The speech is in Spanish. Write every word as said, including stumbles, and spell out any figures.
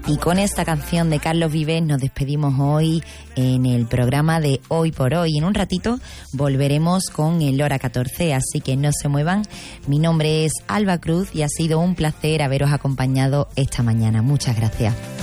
Y con esta canción de Carlos Vives nos despedimos hoy en el programa de Hoy por Hoy. En un ratito volveremos con el Hora catorce, así que no se muevan. Mi nombre es Alba Cruz y ha sido un placer haberos acompañado esta mañana. Muchas gracias.